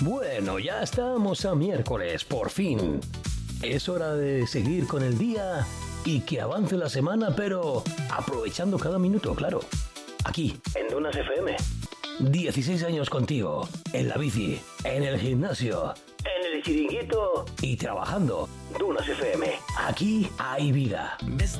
Bueno, ya estamos a miércoles, por fin. Es hora de seguir con el día y que avance la semana, pero aprovechando cada minuto, claro. Aquí, en Dunas FM. 16 años contigo, en la bici, en el gimnasio, en el chiringuito y trabajando. Dunas FM. Aquí hay vida. Mes